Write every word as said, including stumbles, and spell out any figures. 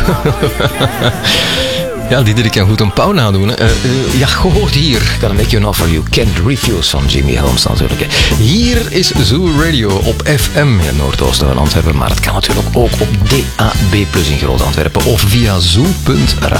Ja, Diederik kan goed een pauw nadoen. Uh, uh, ja, gehoord hier. Gotta make you an offer you can't refuse van Jimmy Helms natuurlijk. Hier is Zoo Radio op F M in het noordoosten van Antwerpen. Maar het kan natuurlijk ook op D A B plus in Groot Antwerpen of via zoo punt radio.